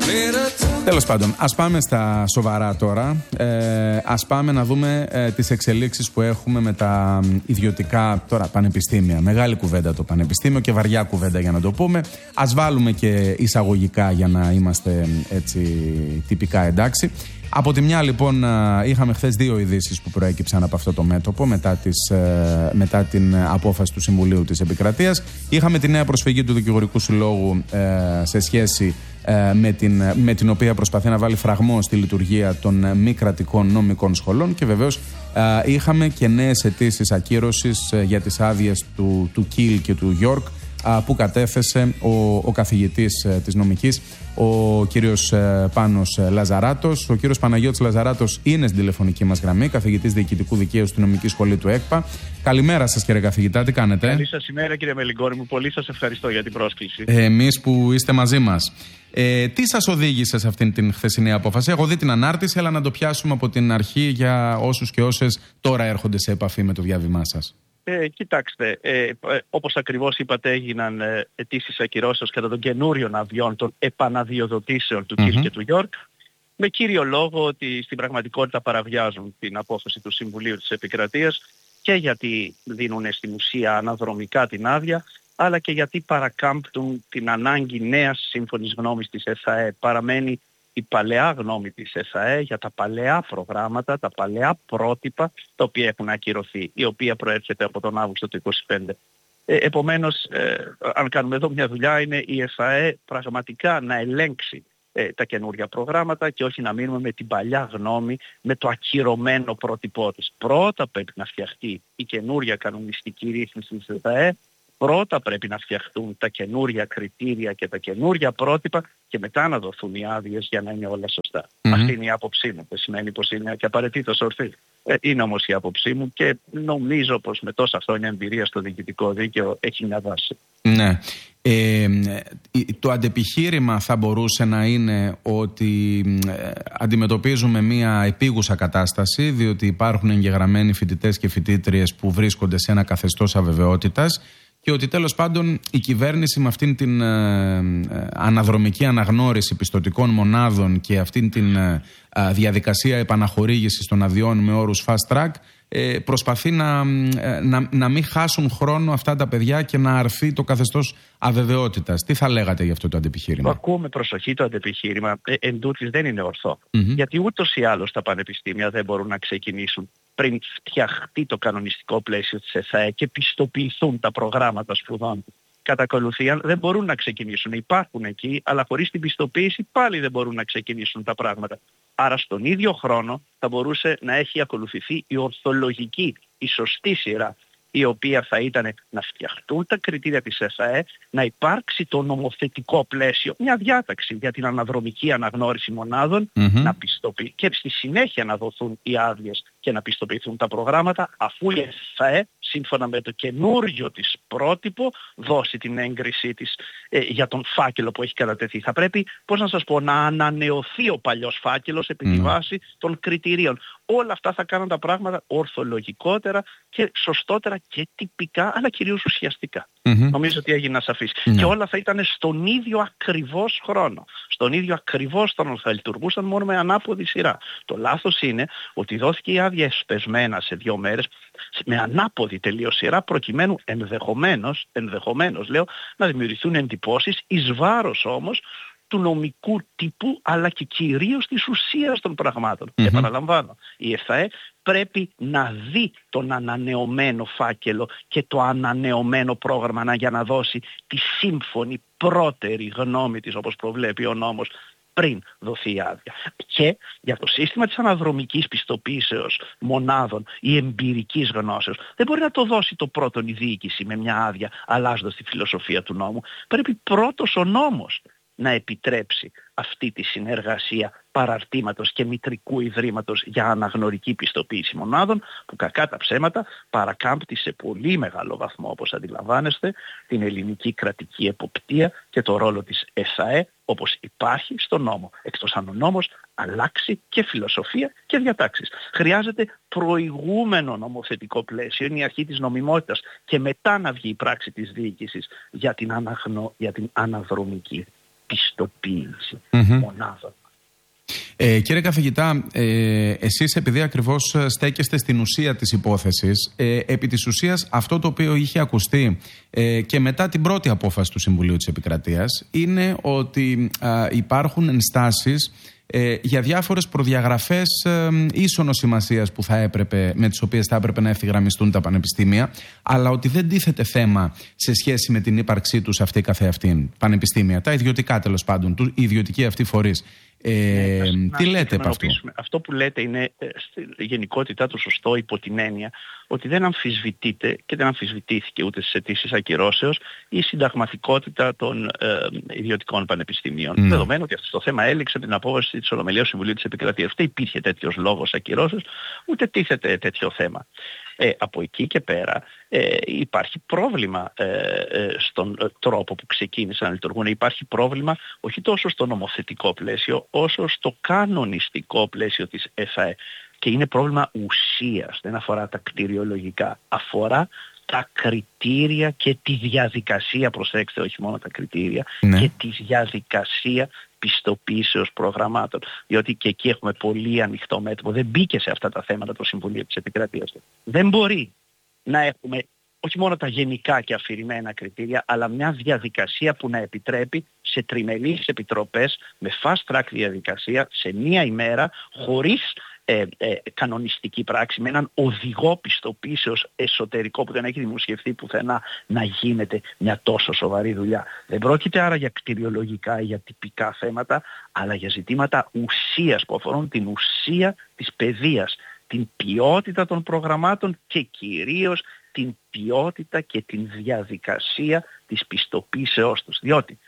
Τέλος πάντων, ας πάμε στα σοβαρά τώρα. Ας πάμε να δούμε τις εξελίξεις που έχουμε με τα ιδιωτικά τώρα πανεπιστήμια. Μεγάλη κουβέντα το πανεπιστήμιο και βαριά κουβέντα για να το πούμε. Ας βάλουμε και εισαγωγικά για να είμαστε έτσι τυπικά εντάξει. Από τη μια λοιπόν είχαμε χθες δύο ειδήσεις που προέκυψαν από αυτό το μέτωπο μετά την απόφαση του Συμβουλίου της Επικρατείας. Είχαμε τη νέα προσφυγή του Δικηγορικού Συλλόγου σε σχέση με την οποία προσπαθεί να βάλει φραγμό στη λειτουργία των μη κρατικών νομικών σχολών και βεβαίως είχαμε και νέες αιτήσεις ακύρωσης για τις άδειες του Κιλ και του Γιόρκ που κατέθεσε ο καθηγητής της νομικής, ο κύριος Πάνος Λαζαράτος. Ο κύριος Παναγιώτης Λαζαράτος είναι στην τηλεφωνική μας γραμμή, καθηγητής διοικητικού δικαίου στην νομική σχολή του ΕΚΠΑ. Καλημέρα σας κύριε καθηγητά, τι κάνετε? Καλή σας ημέρα κύριε Μελιγκόρη μου, πολύ σας ευχαριστώ για την πρόσκληση. Εμείς που είστε μαζί μας. Τι σας οδήγησε σε αυτήν την χθεσινή απόφαση? Έχω δει την ανάρτηση, αλλά να το πιάσουμε από την αρχή για όσους και όσες τώρα έρχονται σε επαφή με το διάβημά σας. Κοιτάξτε, όπως ακριβώς είπατε, έγιναν αιτήσεις ακυρώσεως κατά των καινούριων αδειών των επαναδειοδοτήσεων του Κιλ και του Γιόρκ, με κύριο λόγο ότι στην πραγματικότητα παραβιάζουν την απόφαση του Συμβουλίου της Επικρατείας και γιατί δίνουν στην ουσία αναδρομικά την άδεια, αλλά και γιατί παρακάμπτουν την ανάγκη νέας σύμφωνης γνώμης της ΕΘΑΕ. Παραμένει η παλαιά γνώμη της ΕΘΑΕ για τα παλαιά προγράμματα, τα παλαιά πρότυπα τα οποία έχουν ακυρωθεί, η οποία προέρχεται από τον Αύγουστο του 2025. Επομένως, αν κάνουμε εδώ μια δουλειά, είναι η ΕΘΑΕ πραγματικά να ελέγξει τα καινούργια προγράμματα και όχι να μείνουμε με την παλιά γνώμη, με το ακυρωμένο πρότυπό της. Πρώτα πρέπει να φτιαχτεί η καινούρια κανονιστική ρύθμιση της ΕΘΑΕ. Πρώτα πρέπει να φτιαχτούν τα καινούρια κριτήρια και τα καινούρια πρότυπα και μετά να δοθούν οι άδειες για να είναι όλα σωστά. Αυτή είναι η άποψή μου. Δεν σημαίνει πως είναι και απαραίτητος ορθή. Είναι όμως η άποψή μου και νομίζω πως με τόσα χρόνια εμπειρία στο διοικητικό δίκαιο έχει μια βάση. Ναι. Το αντεπιχείρημα θα μπορούσε να είναι ότι αντιμετωπίζουμε μια επίγουσα κατάσταση, διότι υπάρχουν εγγεγραμμένοι φοιτητές και φοιτήτριες που βρίσκονται σε ένα καθεστώς αβεβαιότητας και ότι τέλος πάντων η κυβέρνηση με αυτήν την αναδρομική αναγνώριση πιστωτικών μονάδων και αυτήν την διαδικασία επαναχορήγησης των αδειών με όρους fast track προσπαθεί να μην χάσουν χρόνο αυτά τα παιδιά και να αρθεί το καθεστώς αβεβαιότητας. Τι θα λέγατε για αυτό το αντεπιχείρημα? Το ακούω με προσοχή το αντεπιχείρημα. Εν τούτης δεν είναι ορθό. Γιατί ούτως ή άλλως τα πανεπιστήμια δεν μπορούν να ξεκινήσουν πριν φτιαχτεί το κανονιστικό πλαίσιο της ΕΘΑΕ και πιστοποιηθούν τα προγράμματα σπουδών. Κατά ακολουθία δεν μπορούν να ξεκινήσουν. Υπάρχουν εκεί, αλλά χωρίς την πιστοποίηση πάλι δεν μπορούν να ξεκινήσουν τα πράγματα. Άρα στον ίδιο χρόνο θα μπορούσε να έχει ακολουθηθεί η ορθολογική, η σωστή σειρά, η οποία θα ήταν να φτιαχτούν τα κριτήρια της ΕΘΑΕ, να υπάρξει το νομοθετικό πλαίσιο, μια διάταξη για την αναδρομική αναγνώριση μονάδων, να πιστοποιεί και στη συνέχεια να δοθούν οι άδειες και να πιστοποιηθούν τα προγράμματα, αφού η ΕΘΑΕ, σύμφωνα με το καινούριο της πρότυπο, δώσει την έγκρισή της για τον φάκελο που έχει κατατεθεί. Θα πρέπει, πώς να σας πω, να ανανεωθεί ο παλιός φάκελος επί τη βάση των κριτηρίων. Όλα αυτά θα κάνουν τα πράγματα ορθολογικότερα και σωστότερα και τυπικά, αλλά κυρίως ουσιαστικά. Νομίζω ότι έγινε σαφής. Και όλα θα ήταν στον ίδιο ακριβώς χρόνο. Στον ίδιο ακριβώς χρόνο θα λειτουργούσαν μόνο με ανάποδη σειρά. Το λάθος είναι ότι δόθηκε η άδεια εσπεσμένα σε 2 μέρες με ανάποδη τελείως σειρά, προκειμένου ενδεχομένως λέω, να δημιουργηθούν εντυπώσεις εις βάρος όμως του νομικού τύπου, αλλά και κυρίως της ουσίας των πραγμάτων. Επαναλαμβάνω, η ΕΘΑΕ πρέπει να δει τον ανανεωμένο φάκελο και το ανανεωμένο πρόγραμμα για να δώσει τη σύμφωνη πρώτερη γνώμη της, όπως προβλέπει ο νόμος, πριν δοθεί η άδεια. Και για το σύστημα της αναδρομικής πιστοποίησεως μονάδων ή εμπειρικής γνώσεως δεν μπορεί να το δώσει το πρώτον η διοίκηση με μια άδεια αλλάζοντας τη φιλοσοφία του νόμου. Πρέπει πρώτος ο νόμος να επιτρέψει αυτή τη συνεργασία παραρτήματος και μητρικού ιδρύματος για αναγνωρική πιστοποίηση μονάδων, που κακά τα ψέματα παρακάμπτει σε πολύ μεγάλο βαθμό, όπως αντιλαμβάνεστε, την ελληνική κρατική εποπτεία και το ρόλο της ΕΘΑΕ όπως υπάρχει στο νόμο, εκτός αν ο νόμος αλλάξει και φιλοσοφία και διατάξεις. Χρειάζεται προηγούμενο νομοθετικό πλαίσιο, είναι η αρχή της νομιμότητας, και μετά να βγει η πράξη της διοίκησης για την αναδρομική πιστοποίηση μονάδων. Κύριε καθηγητά, εσείς επειδή ακριβώς στέκεστε στην ουσία της υπόθεσης, επί της ουσίας αυτό το οποίο είχε ακουστεί και μετά την πρώτη απόφαση του Συμβουλίου της Επικρατείας είναι ότι υπάρχουν ενστάσεις για διάφορες προδιαγραφές ίσονος σημασίας με τις οποίες θα έπρεπε να ευθυγραμμιστούν τα πανεπιστήμια, αλλά ότι δεν τίθεται θέμα σε σχέση με την ύπαρξή τους αυτή καθεαυτήν πανεπιστήμια, τα ιδιωτικά τέλος πάντων, οι ιδιωτικοί αυτοί φορείς. Τι λέτε από αυτό? Αυτό που λέτε είναι στη γενικότητά του σωστό, υπό την έννοια ότι δεν αμφισβητείται και δεν αμφισβητήθηκε ούτε στις αιτήσεις ακυρώσεως η συνταγματικότητα των ιδιωτικών πανεπιστημίων. Δεδομένου ότι αυτό το θέμα έληξε την απόφαση της Ολομελίας Συμβουλίου της Επικρατείας. Ούτε υπήρχε τέτοιος λόγος ακυρώσεως, ούτε τίθεται τέτοιο θέμα. Από εκεί και πέρα υπάρχει πρόβλημα στον τρόπο που ξεκίνησαν να λειτουργούν. Υπάρχει πρόβλημα όχι τόσο στο νομοθετικό πλαίσιο όσο στο κανονιστικό πλαίσιο της ΕΦΑΕ. Και είναι πρόβλημα ουσίας, δεν αφορά τα κτηριολογικά. Αφορά τα κριτήρια και τη διαδικασία, προσέξτε, όχι μόνο τα κριτήρια, και τη διαδικασία πιστοποίησεως προγραμμάτων. Διότι και εκεί έχουμε πολύ ανοιχτό μέτωπο. Δεν μπήκε σε αυτά τα θέματα το Συμβουλίο της Επικρατείας. Δεν μπορεί να έχουμε όχι μόνο τα γενικά και αφηρημένα κριτήρια, αλλά μια διαδικασία που να επιτρέπει σε τριμελείς επιτροπές με fast track διαδικασία σε μία ημέρα, χωρίς κανονιστική πράξη, με έναν οδηγό πιστοποίησεως εσωτερικό που δεν έχει δημοσιευθεί πουθενά, να γίνεται μια τόσο σοβαρή δουλειά. Δεν πρόκειται άρα για κτηριολογικά ή για τυπικά θέματα, αλλά για ζητήματα ουσίας που αφορούν την ουσία της παιδείας, την ποιότητα των προγραμμάτων και κυρίως την ποιότητα και την διαδικασία της πιστοποίησεώς τους. Διότι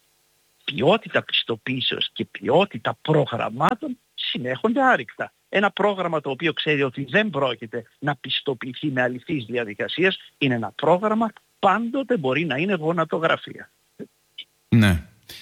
ποιότητα πιστοποίησεως και ποιότητα προγραμμάτων συνέχονται άρρηκτα. Ένα πρόγραμμα το οποίο ξέρει ότι δεν πρόκειται να πιστοποιηθεί με αληθείς διαδικασίες είναι ένα πρόγραμμα πάντοτε μπορεί να είναι γονατογραφία. Ναι.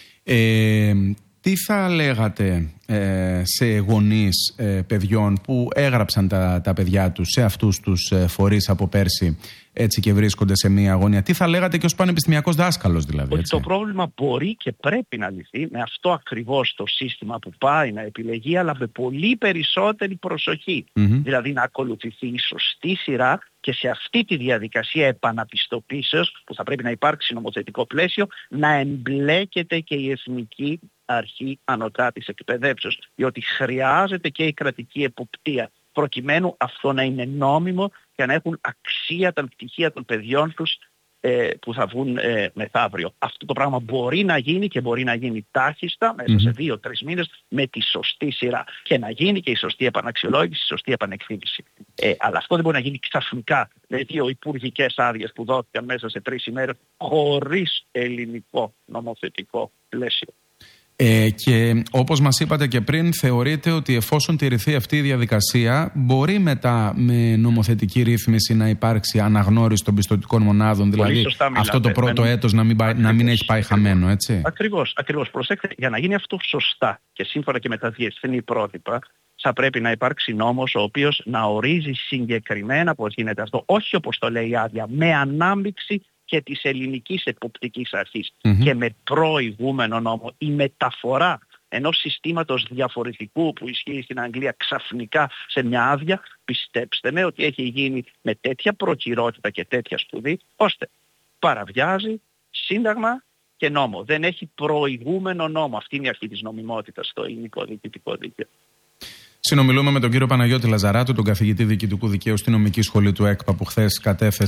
Τι θα λέγατε σε γονείς παιδιών που έγραψαν τα παιδιά τους σε αυτούς τους φορείς από πέρσι, έτσι, και βρίσκονται σε μία αγωνία? Τι θα λέγατε και ως πανεπιστημιακός δάσκαλος δηλαδή? Ότι το πρόβλημα μπορεί και πρέπει να λυθεί με αυτό ακριβώς το σύστημα που πάει να επιλεγεί, αλλά με πολύ περισσότερη προσοχή. Δηλαδή να ακολουθηθεί η σωστή σειρά και σε αυτή τη διαδικασία επαναπιστοποίησεως που θα πρέπει να υπάρξει νομοθετικό πλαίσιο να εμπλέκεται και η Εθνική Αρχή Ανωτάτης Εκπαιδεύσεως, διότι χρειάζεται και η κρατική εποπτεία προκειμένου αυτό να είναι νόμιμο και να έχουν αξία τα πτυχία των παιδιών τους που θα βγουν μεθαύριο. Αυτό το πράγμα μπορεί να γίνει και μπορεί να γίνει τάχιστα μέσα σε 2-3 μήνες με τη σωστή σειρά και να γίνει και η σωστή επαναξιολόγηση, η σωστή επανεκτίμηση. Αλλά αυτό δεν μπορεί να γίνει ξαφνικά με 2 υπουργικές άδειες που δόθηκαν μέσα σε 3 ημέρες χωρίς ελληνικό νομοθετικό πλαίσιο. Και όπως μας είπατε και πριν, θεωρείτε ότι εφόσον τηρηθεί αυτή η διαδικασία μπορεί μετά με νομοθετική ρύθμιση να υπάρξει αναγνώριση των πιστωτικών μονάδων, δηλαδή αυτό το πρώτο έτος να μην έχει πάει χαμένο, έτσι? Ακριβώς. Προσέξτε, για να γίνει αυτό σωστά και σύμφωνα και με τα διεθνή πρότυπα, θα πρέπει να υπάρξει νόμος ο οποίος να ορίζει συγκεκριμένα πώς γίνεται αυτό, όχι όπως το λέει η άδεια, με ανάμειξη και της ελληνικής εποπτικής αρχής και με προηγούμενο νόμο. Η μεταφορά ενός συστήματος διαφορετικού που ισχύει στην Αγγλία ξαφνικά σε μια άδεια, πιστέψτε με ότι έχει γίνει με τέτοια προκυρότητα και τέτοια σπουδή, ώστε παραβιάζει σύνταγμα και νόμο. Δεν έχει προηγούμενο νόμο. Αυτή είναι η αρχή της νομιμότητας στο ελληνικό διοικητικό δίκαιο. Συνομιλούμε με τον κύριο Παναγιώτη Λαζαράτου, τον καθηγητή διοικητικού δικαίου στη νομική σχολή του ΕΚΠΑ, που χθες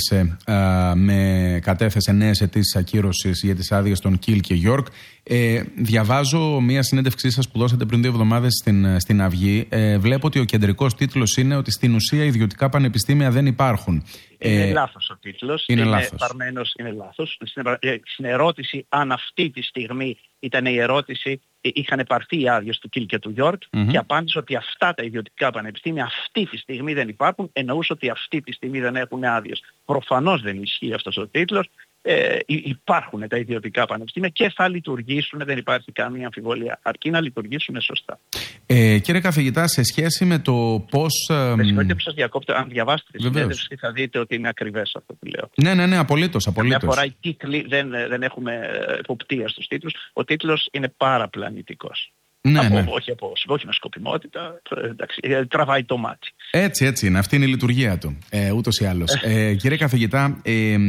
κατέθεσε νέες αιτήσεις ακύρωσης για τις άδειες των Κιλ και Γιόρκ. Διαβάζω μία συνέντευξή σας που δώσατε πριν 2 εβδομάδες στην Αυγή. Βλέπω ότι ο κεντρικός τίτλος είναι ότι στην ουσία ιδιωτικά πανεπιστήμια δεν υπάρχουν. Είναι λάθος ο τίτλος. Είναι λάθος. Είναι λάθος. Στην ερώτηση αν αυτή τη στιγμή ήταν η ερώτηση, είχαν πάρθει οι άδειες του Κιλ και του Γιόρκ και απάντησε ότι αυτά τα ιδιωτικά πανεπιστήμια αυτή τη στιγμή δεν υπάρχουν, εννοούσε ότι αυτή τη στιγμή δεν έχουν άδειες. Προφανώς δεν ισχύει αυτός ο τίτλος. υπάρχουν τα ιδιωτικά πανεπιστήμια και θα λειτουργήσουν, δεν υπάρχει καμία αμφιβολία, αρκεί να λειτουργήσουν σωστά. Κύριε καθηγητά, σε σχέση με το πώς... Με συγχωρείτε που σας διακόπτω, αν διαβάσετε τη συνέντευξη θα δείτε ότι είναι ακριβές αυτό που λέω. Ναι, απολύτως. Μια φορά οι τίτλοι δεν έχουμε εποπτεία στους τίτλους. Ο τίτλος είναι παραπλανητικός. Όχι με σκοπιμότητα, εντάξει, τραβάει το μάτι. Έτσι είναι, αυτή είναι η λειτουργία του, ούτως ή άλλως. Κύριε καθηγητά,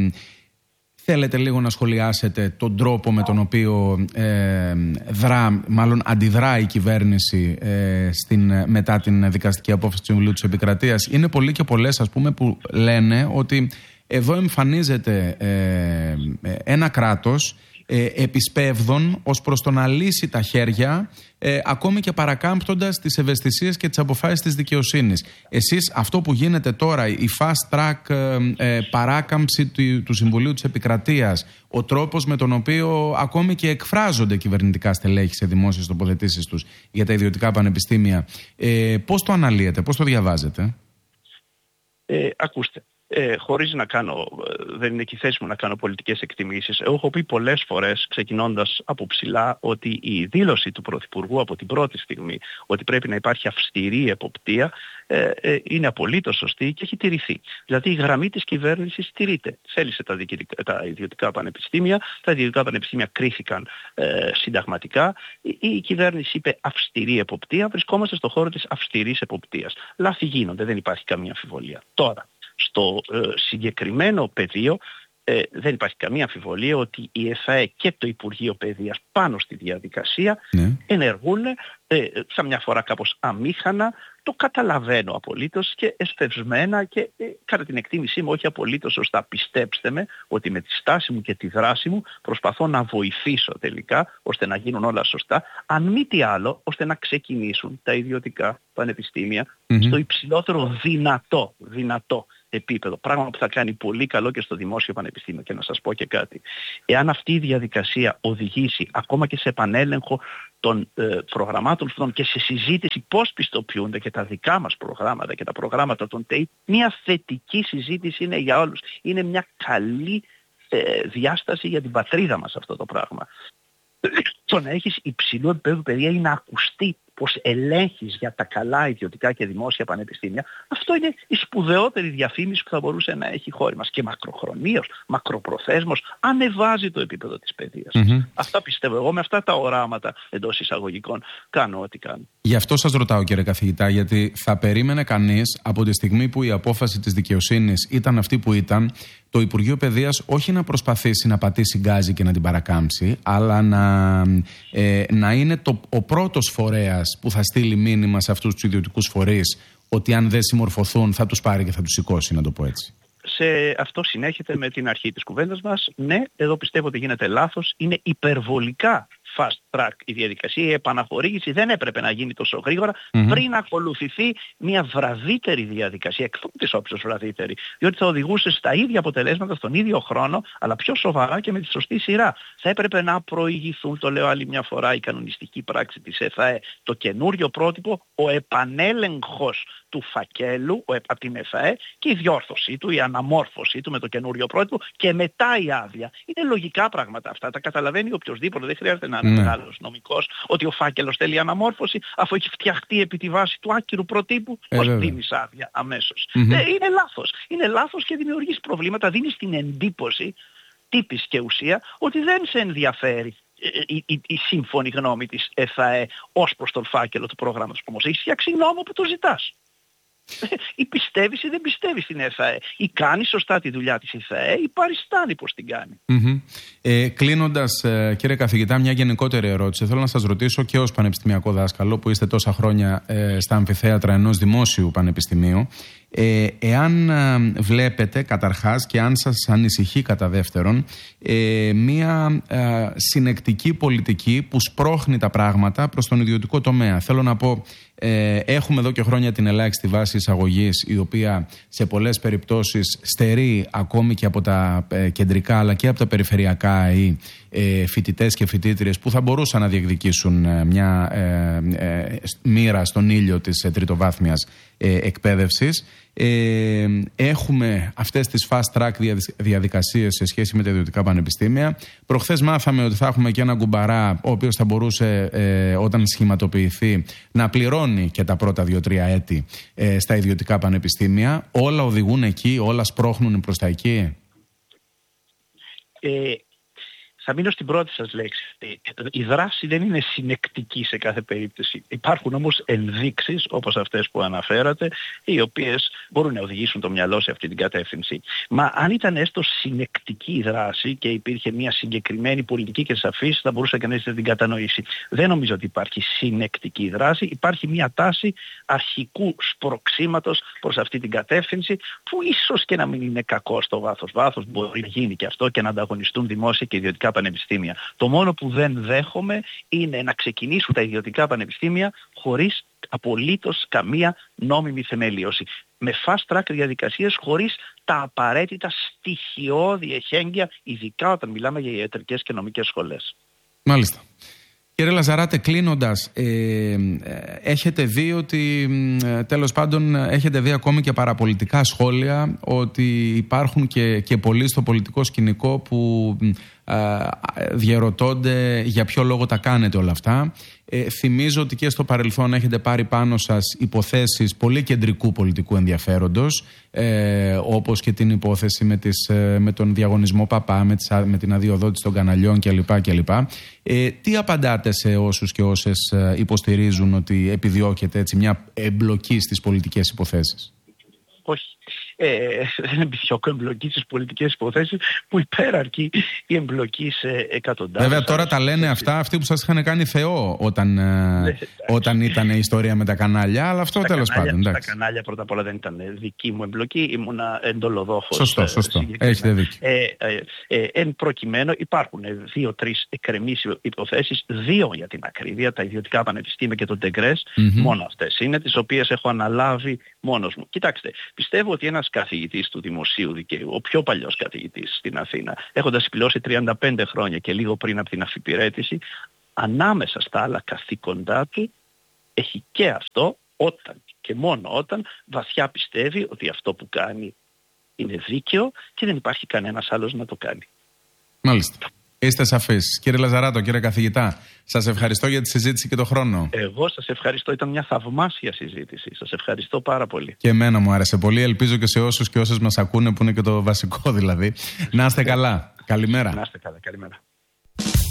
θέλετε λίγο να σχολιάσετε τον τρόπο με τον οποίο αντιδρά η κυβέρνηση μετά την δικαστική απόφαση του Συμβουλίου της Επικρατείας? Είναι πολλοί και πολλές, ας πούμε, που λένε ότι εδώ εμφανίζεται ένα κράτος επισπεύδων ως προς το να λύσει τα χέρια, ακόμη και παρακάμπτοντας τις ευαισθησίες και τις αποφάσεις της δικαιοσύνης. Εσείς αυτό που γίνεται τώρα, η fast track παράκαμψη του Συμβουλίου της Επικρατείας, ο τρόπος με τον οποίο ακόμη και εκφράζονται κυβερνητικά στελέχη σε δημόσιες τοποθετήσεις τους για τα ιδιωτικά πανεπιστήμια, πώς το αναλύετε, πώς το διαβάζετε? Ακούστε. Χωρίς να δεν είναι και η θέση μου να κάνω πολιτικές εκτιμήσεις. Εγώ έχω πει πολλές φορές, ξεκινώντας από ψηλά, ότι η δήλωση του Πρωθυπουργού από την πρώτη στιγμή ότι πρέπει να υπάρχει αυστηρή εποπτεία είναι απολύτως σωστή και έχει τηρηθεί. Δηλαδή η γραμμή της κυβέρνησης τηρείται. Θέλησε τα ιδιωτικά πανεπιστήμια, τα ιδιωτικά πανεπιστήμια κρίθηκαν συνταγματικά. Η κυβέρνηση είπε αυστηρή εποπτεία, βρισκόμαστε στον χώρο της αυστηρής εποπτείας. Λάθη γίνονται, δεν υπάρχει καμία αμφιβολία. Τώρα, στο συγκεκριμένο πεδίο δεν υπάρχει καμία αμφιβολία ότι η ΕΦΑΕ και το Υπουργείο Παιδείας πάνω στη διαδικασία ενεργούν μια φορά κάπως αμήχανα. Το καταλαβαίνω απολύτως και εσφευσμένα και κατά την εκτίμησή μου όχι απολύτως σωστά. Πιστέψτε με ότι με τη στάση μου και τη δράση μου προσπαθώ να βοηθήσω τελικά ώστε να γίνουν όλα σωστά. Αν μη τι άλλο, ώστε να ξεκινήσουν τα ιδιωτικά πανεπιστήμια στο υψηλότερο δυνατό επίπεδο. Πράγμα που θα κάνει πολύ καλό και στο δημόσιο πανεπιστήμιο. Και να σας πω και κάτι. Εάν αυτή η διαδικασία οδηγήσει ακόμα και σε επανέλεγχο των προγραμμάτων αυτών και σε συζήτηση πώς πιστοποιούνται και τα δικά μας προγράμματα και τα προγράμματα των ΤΕΙ, μια θετική συζήτηση είναι για όλους. Είναι μια καλή διάσταση για την πατρίδα μας αυτό το πράγμα. Το να έχεις υψηλό επίπεδο παιδεία ή να ακουστεί πως ελέγχεις για τα καλά ιδιωτικά και δημόσια πανεπιστήμια, αυτό είναι η σπουδαιότερη διαφήμιση που θα μπορούσε να έχει η χώρα μας. Και μακροχρονίως, μακροπροθέσμος, ανεβάζει το επίπεδο της παιδείας. Αυτά πιστεύω εγώ, με αυτά τα οράματα εντός εισαγωγικών κάνω ό,τι κάνω. Γι' αυτό σας ρωτάω, κύριε καθηγητά, γιατί θα περίμενε κανείς από τη στιγμή που η απόφαση της δικαιοσύνης ήταν αυτή που ήταν, το Υπουργείο Παιδείας όχι να προσπαθήσει να πατήσει γκάζι και να την παρακάμψει, αλλά να είναι ο πρώτος φορέας που θα στείλει μήνυμα σε αυτούς τους ιδιωτικούς φορείς ότι αν δεν συμμορφωθούν θα τους πάρει και θα τους σηκώσει, να το πω έτσι. Σε αυτό συνέχεται με την αρχή της κουβέντας μας. Ναι, εδώ πιστεύω ότι γίνεται λάθος. Είναι υπερβολικά fast track η διαδικασία. Η επαναχορήγηση δεν έπρεπε να γίνει τόσο γρήγορα πριν ακολουθηθεί μια βραδύτερη διαδικασία, εκ της όψεως βραδύτερη, διότι θα οδηγούσε στα ίδια αποτελέσματα στον ίδιο χρόνο, αλλά πιο σοβαρά και με τη σωστή σειρά. Θα έπρεπε να προηγηθούν, το λέω άλλη μια φορά, η κανονιστική πράξη της ΕΦΑΕ, το καινούριο πρότυπο, ο επανέλεγχος του φακέλου από την ΕΦΑΕ και η διόρθωσή του, η αναμόρφωσή του με το καινούριο πρότυπο και μετά η άδεια. Είναι λογικά πράγματα αυτά. Τα καταλαβαίνει οποιοδήποτε, δεν χρειάζεται να είναι μεγάλος νομικός, ότι ο φάκελος θέλει αναμόρφωση, αφού έχει φτιαχτεί επί τη βάση του άκυρου προτύπου, πώς δίνεις άδεια αμέσως. Είναι λάθος. Είναι λάθος και δημιουργείς προβλήματα. Δίνεις την εντύπωση, τύπης και ουσία, ότι δεν σε ενδιαφέρει η σύμφωνη γνώμη της ΕΦΑΕ ως προς τον φάκελο του προγράμματος. Όμως έχεις φτιάξει νόμο που το ζητάς. Ή πιστεύεις ή δεν πιστεύεις στην ΕΦΑΕ. Ή κάνει σωστά τη δουλειά της ΕΦΑΕ ή παριστάνει πως την κάνει. Κλείνοντας, κύριε καθηγητά, μια γενικότερη ερώτηση. Θέλω να σας ρωτήσω και ως πανεπιστημιακό δάσκαλο που είστε τόσα χρόνια στα αμφιθέατρα ενός δημόσιου πανεπιστημίου, εάν βλέπετε καταρχάς και αν σας ανησυχεί κατά δεύτερον μια συνεκτική πολιτική που σπρώχνει τα πράγματα προς τον ιδιωτικό τομέα. Θέλω να πω, έχουμε εδώ και χρόνια την ελάχιστη βάση εισαγωγής, η οποία σε πολλές περιπτώσεις στερεί ακόμη και από τα κεντρικά αλλά και από τα περιφερειακά ή φοιτητές και φοιτήτριες που θα μπορούσαν να διεκδικήσουν μια μοίρα στον ήλιο της τριτοβάθμιας εκπαίδευσης. Έχουμε αυτές τις fast track διαδικασίες σε σχέση με τα ιδιωτικά πανεπιστήμια. Προχθές μάθαμε ότι θα έχουμε και ένα κουμπαρά, ο οποίος θα μπορούσε όταν σχηματοποιηθεί να πληρώνει και τα πρώτα 2-3 έτη στα ιδιωτικά πανεπιστήμια. Όλα οδηγούν εκεί, όλα σπρώχνουν προς τα εκεί. Θα μείνω στην πρώτη σας λέξη. Η δράση δεν είναι συνεκτική σε κάθε περίπτωση. Υπάρχουν όμως ενδείξεις, όπως αυτές που αναφέρατε, οι οποίες μπορούν να οδηγήσουν το μυαλό σε αυτή την κατεύθυνση. Μα αν ήταν έστω συνεκτική η δράση και υπήρχε μια συγκεκριμένη πολιτική και σαφής, θα μπορούσε κανείς να την κατανοήσει. Δεν νομίζω ότι υπάρχει συνεκτική δράση. Υπάρχει μια τάση αρχικού σπροξήματος προς αυτή την κατεύθυνση, που ίσως και να μην είναι κακό στο βάθος. Βάθος μπορεί να γίνει και αυτό και να ανταγωνιστούν δημόσια και ιδιωτικά πανεπιστήμια. Το μόνο που δεν δέχομαι είναι να ξεκινήσουν τα ιδιωτικά πανεπιστήμια χωρίς απολύτως καμία νόμιμη θεμελίωση. Με fast track διαδικασίες, χωρίς τα απαραίτητα στοιχειώδη εχέγγυα, ειδικά όταν μιλάμε για ιατρικές και νομικές σχολές. Μάλιστα. Κύριε Λαζαράτε, κλείνοντας, έχετε δει ότι, τέλος πάντων, έχετε δει ακόμη και παραπολιτικά σχόλια ότι υπάρχουν και πολλοί στο πολιτικό σκηνικό που διαρωτώνται για ποιο λόγο τα κάνετε όλα αυτά. Θυμίζω ότι και στο παρελθόν έχετε πάρει πάνω σας υποθέσεις πολύ κεντρικού πολιτικού ενδιαφέροντος, όπως και την υπόθεση με τον διαγωνισμό Παπά, με την αδειοδότηση των καναλιών κλπ. Τι απαντάτε σε όσους και όσες υποστηρίζουν ότι επιδιώκεται έτσι μια εμπλοκή στις πολιτικές υποθέσεις? Όχι. Δεν επιδιώκω εμπλοκή στις πολιτικές υποθέσεις, που υπεραρκεί η εμπλοκή σε εκατοντάδες. Βέβαια τώρα τα λένε αυτά αυτοί που σας είχαν κάνει Θεό όταν ήταν η ιστορία με τα κανάλια, αλλά αυτό τέλος πάντων. Τα κανάλια πρώτα απ' όλα δεν ήταν δική μου εμπλοκή, ήμουνα εντολοδόχος. Σωστό. Έχετε δίκιο. Εν προκειμένου υπάρχουν 2-3 εκκρεμείς υποθέσεις, 2 για την ακρίβεια, τα ιδιωτικά πανεπιστήμια και το Ντεγκρές, μόνο αυτές είναι, τις οποίες έχω αναλάβει μόνος μου. Κοιτάξτε, πιστεύω ότι ένας καθηγητής του δημοσίου δικαίου, ο πιο παλιός καθηγητής στην Αθήνα, έχοντας συμπληρώσει 35 χρόνια και λίγο πριν από την αφιπηρέτηση, ανάμεσα στα άλλα καθήκοντά του έχει και αυτό, όταν και μόνο όταν βαθιά πιστεύει ότι αυτό που κάνει είναι δίκαιο και δεν υπάρχει κανένας άλλος να το κάνει. Μάλιστα. Είστε σαφείς. Κύριε Λαζαράτο, κύριε καθηγητά, σας ευχαριστώ για τη συζήτηση και τον χρόνο. Εγώ σας ευχαριστώ. Ήταν μια θαυμάσια συζήτηση. Σας ευχαριστώ πάρα πολύ. Και εμένα μου άρεσε πολύ. Ελπίζω και σε όσους και όσες μας ακούνε, που είναι και το βασικό δηλαδή. Να είστε καλά. Καλημέρα. Να είστε καλά. Καλημέρα.